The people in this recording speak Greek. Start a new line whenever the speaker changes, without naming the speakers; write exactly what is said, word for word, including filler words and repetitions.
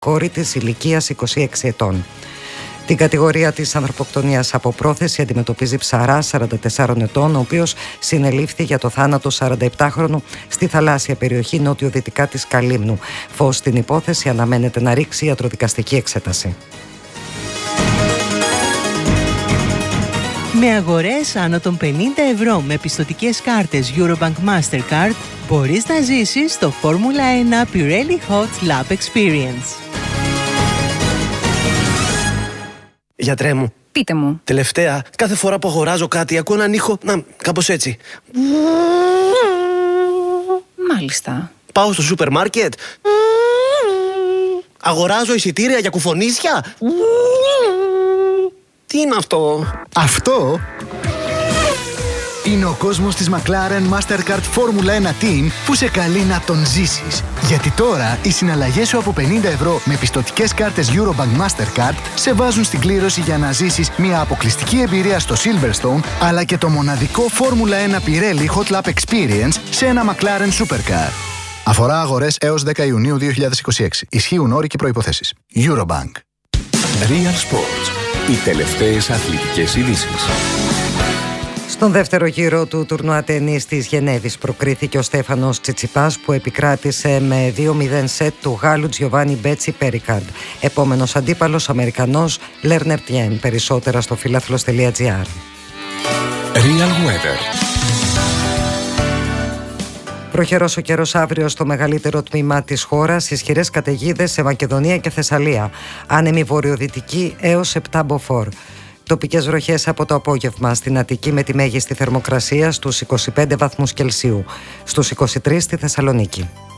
κόρη της ηλικίας είκοσι έξι ετών. Την κατηγορία της ανθρωποκτονίας από πρόθεση αντιμετωπίζει Ψαράς, σαράντα τεσσάρων ετών, ο οποίος συνελήφθη για το θάνατο σαρανταεπτάχρονου στη θαλάσσια περιοχή νότιο-δυτικά της Καλύμνου. Φως στην υπόθεση αναμένεται να ρίξει ιατροδικαστική εξέταση.
Με αγορές άνω των πενήντα ευρώ με πιστωτικές κάρτες Eurobank Mastercard μπορείς να ζήσεις το Φόρμουλα ένα Pirelli Hot Lap Experience.
Γιατρέ μου.
Πείτε μου.
Τελευταία, κάθε φορά που αγοράζω κάτι ακούω έναν ήχο, να, κάπως έτσι.
Μάλιστα.
Πάω στο σούπερ μάρκετ. Αγοράζω εισιτήρια για κουφονίσια. Τι είναι αυτό?
Αυτό είναι ο κόσμος της McLaren Mastercard Φόρμουλα ένα Team που σε καλεί να τον ζήσεις. Γιατί τώρα οι συναλλαγές σου από πενήντα ευρώ με πιστωτικές κάρτες Eurobank Mastercard σε βάζουν στην κλήρωση για να ζήσεις μια αποκλειστική εμπειρία στο Silverstone, αλλά και το μοναδικό Φόρμουλα ένα Pirelli Hot Lap Experience σε ένα McLaren Supercar. Αφορά αγορές έως δέκα Ιουνίου δύο χιλιάδες είκοσι έξι. Ισχύουν όροι και προϋποθέσεις. Eurobank.
Real Sports. Οι τελευταίες αθλητικές ειδήσεις.
Στον δεύτερο γύρο του τουρνουά τενίς της Γενέβης προκρίθηκε ο Στέφανος Τσιτσιπάς, που επικράτησε με δύο μηδέν σετ του Γάλλου Τζιοβάνι Μπέτσι Πέρικαρντ. Επόμενος αντίπαλος Αμερικανός Λέρνερ Τιέν. Περισσότερα στο φίλαθλος τελεία τζι άρ.
Real Weather.
Προχερός ο καιρός αύριο στο μεγαλύτερο τμήμα της χώρας, ισχυρές καταιγίδες σε Μακεδονία και Θεσσαλία. Άνεμη βορειοδυτική έως επτά μποφόρ. Τοπικές βροχές από το απόγευμα στην Αττική με τη μέγιστη θερμοκρασία στους είκοσι πέντε βαθμούς Κελσίου, στους είκοσι τρεις στη Θεσσαλονίκη.